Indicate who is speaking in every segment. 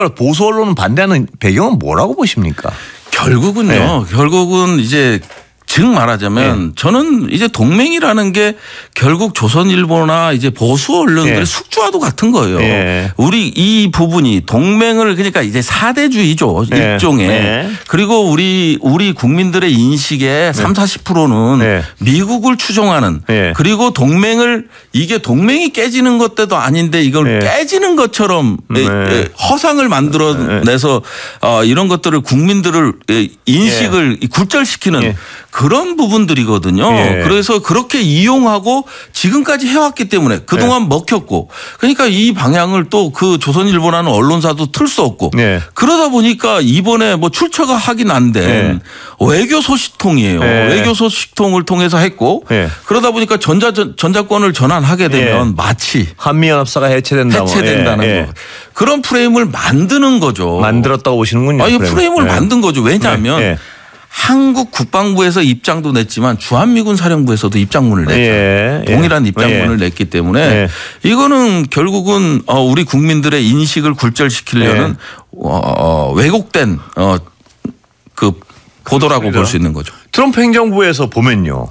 Speaker 1: 보수 언론은 반대하는 배경은 뭐라고 보십니까?
Speaker 2: 결국은요. 결국은 이제 즉 말하자면 저는 이제 동맹이라는 게 결국 조선일보나 이제 보수 언론들의 숙주와도 같은 거예요. 우리 이 부분이 동맹을 그러니까 이제 사대주의죠. 일종의. 그리고 우리 국민들의 인식의 30-40%는 미국을 추종하는 그리고 동맹을 이게 동맹이 깨지는 것 때도 아닌데 이걸 깨지는 것처럼 허상을 만들어내서 이런 것들을 국민들을 인식을 굴절시키는 그런 부분들이거든요. 그래서 그렇게 이용하고 지금까지 해왔기 때문에 그동안 먹혔고 그러니까 이 방향을 또 그 조선일보라는 언론사도 틀 수 없고 그러다 보니까 이번에 뭐 출처가 확인 안 된 외교 소식통이에요. 외교 소식통을 통해서 했고 그러다 보니까 전자권을 전환하게 되면 마치
Speaker 1: 한미연합사가 해체된다는
Speaker 2: 거. 그런 프레임을 만드는 거죠.
Speaker 1: 만들었다고 보시는군요.
Speaker 2: 아니 프레임을 만든 거죠. 왜냐하면 한국 국방부에서 입장도 냈지만 주한미군 사령부에서도 입장문을 냈죠. 동일한 입장문을 냈기 때문에 이거는 결국은 우리 국민들의 인식을 굴절시키려는 왜곡된 그 보도라고 볼 수 있는 거죠.
Speaker 1: 트럼프 행정부에서 보면요.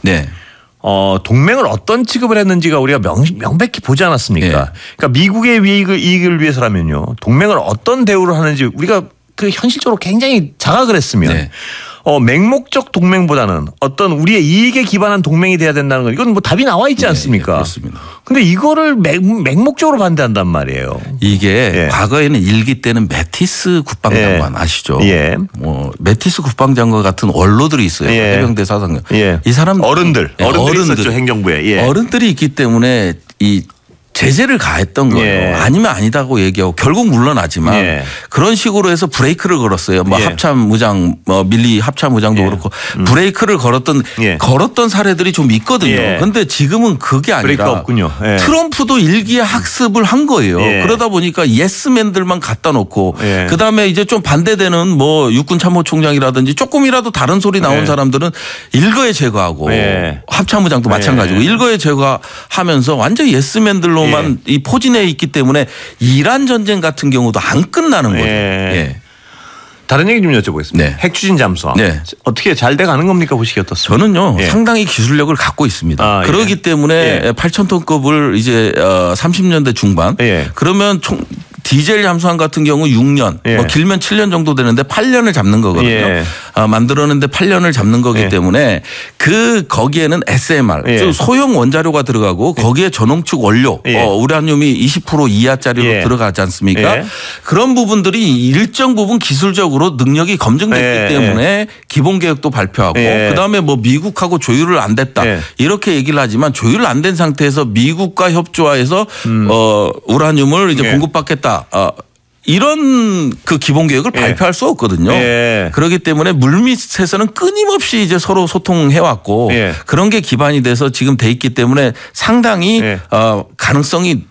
Speaker 1: 동맹을 어떤 취급을 했는지가 우리가 명백히 보지 않았습니까? 그러니까 미국의 이익을 위해서라면요. 동맹을 어떤 대우를 하는지 우리가 그 현실적으로 굉장히 자각을 했으면 맹목적 동맹보다는 어떤 우리의 이익에 기반한 동맹이 돼야 된다는 건 이건 뭐 답이 나와 있지 않습니까?
Speaker 2: 그렇습니다.
Speaker 1: 근데 이거를 맹목적으로 반대한단 말이에요.
Speaker 2: 이게 과거에는 일기 때는 매티스 국방장관 아시죠? 뭐 매티스 국방장관 같은 원로들이 있어요. 해병대 사상관. 이 사람
Speaker 1: 어른들이 있었죠. 행정부에.
Speaker 2: 어른들이 있기 때문에 이 제재를 가했던 거예요. 아니면 아니다고 얘기하고 결국 물러나지만 그런 식으로 해서 브레이크를 걸었어요. 뭐 합참무장, 뭐 밀리 합참무장도 그렇고 브레이크를 걸었던 사례들이 좀 있거든요. 그런데 지금은 그게 아니라
Speaker 1: 없군요.
Speaker 2: 트럼프도 일기에 학습을 한 거예요. 그러다 보니까 예스맨들만 갖다 놓고 그다음에 이제 좀 반대되는 뭐 육군참모총장이라든지 조금이라도 다른 소리 나온 사람들은 일거에 제거하고 합참무장도 마찬가지고 일거에 제거하면서 완전 예스맨들로 이 포진해 있기 때문에 이란 전쟁 같은 경우도 안 끝나는 거죠.
Speaker 1: 다른 얘기 좀 여쭤보겠습니다. 핵 추진 잠수함 어떻게 잘 돼가는 겁니까? 보시기 어떻습니까?
Speaker 2: 저는요 상당히 기술력을 갖고 있습니다. 그렇기 때문에 8,000톤급을 이제 30년대 중반 그러면 디젤 잠수함 같은 경우 6년 뭐 길면 7년 정도 되는데 8년을 잡는 거거든요. 만들었는데 8년을 잡는 거기 때문에 거기에는 SMR 소형 원자료가 들어가고 거기에 전홍축 원료 우라늄이 20% 이하짜리로 들어가지 않습니까? 그런 부분들이 일정 부분 기술적으로 능력이 검증됐기 때문에 기본 계획도 발표하고 그다음에 뭐 미국하고 조율을 안 됐다 이렇게 얘기를 하지만 조율 안 된 상태에서 미국과 협조하여서 우라늄을 이제 공급받겠다. 이런 그 기본 계획을 발표할 수 없거든요. 그렇기 때문에 물밑에서는 끊임없이 이제 서로 소통해왔고 그런 게 기반이 돼서 지금 돼 있기 때문에 상당히 가능성이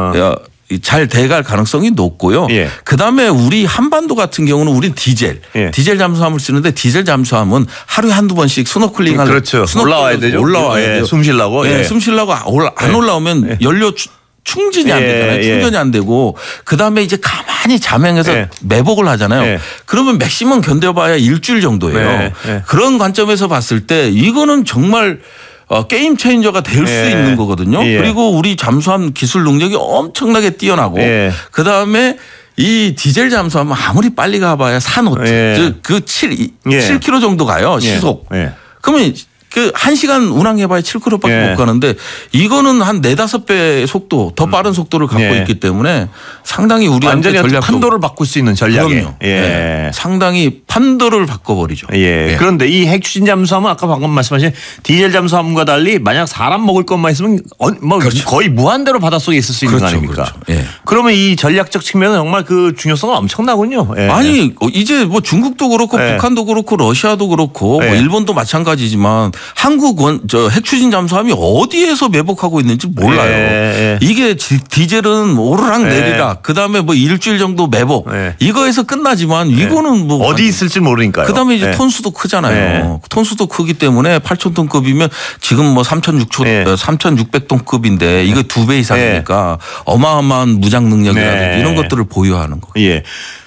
Speaker 2: 잘 돼갈 가능성이 높고요. 그다음에 우리 한반도 같은 경우는 우리 디젤 잠수함을 쓰는데 디젤 잠수함은 하루에 한두 번씩 스노클링 할
Speaker 1: 올라와야 되죠.
Speaker 2: 올라와야 돼요.
Speaker 1: 숨 쉬려고.
Speaker 2: 숨 쉬려고 안 올라오면 연료 충전이 안 되잖아요. 충전이 안 되고 그다음에 이제 가만히 잠행해서 매복을 하잖아요. 그러면 맥시멈 견뎌봐야 일주일 정도예요. 그런 관점에서 봤을 때 이거는 정말 게임 체인저가 될 수 있는 거거든요. 그리고 우리 잠수함 기술 능력이 엄청나게 뛰어나고 그다음에 이 디젤 잠수함은 아무리 빨리 가봐야 산호트 그 7km 정도 가요. 시속. 그러면 그 1시간 운항해봐야 7km밖에 못 가는데 이거는 한 4-5배 속도 더 빠른 속도를 갖고 있기 때문에 상당히 우리한테 전략
Speaker 1: 판도를 바꿀 수 있는 전략이에요.
Speaker 2: 상당히 판도를 바꿔버리죠.
Speaker 1: 그런데 이 핵 추진 잠수함은 아까 방금 말씀하신 디젤 잠수함과 달리 만약 사람 먹을 것만 있으면 뭐 거의 무한대로 바닷속에 있을 수 있는 거 아닙니까? 그러면 이 전략적 측면은 정말 그 중요성은 엄청나군요.
Speaker 2: 아니 이제 뭐 중국도 그렇고 북한도 그렇고 러시아도 그렇고 뭐 일본도 마찬가지지만 한국 핵 추진 잠수함이 어디에서 매복하고 있는지 몰라요. 이게 디젤은 오르락 내리락 그다음에 뭐 일주일 정도 매복 이거에서 끝나지만 이거는 뭐
Speaker 1: 어디 있을지 모르니까요.
Speaker 2: 그다음에 이제 톤수도 크잖아요. 톤수도 크기 때문에 8,000톤급이면 지금 뭐 3,600톤급인데 이거 2배 이상이니까 어마어마한 무장 능력이라든지 이런 것들을 보유하는 거예요.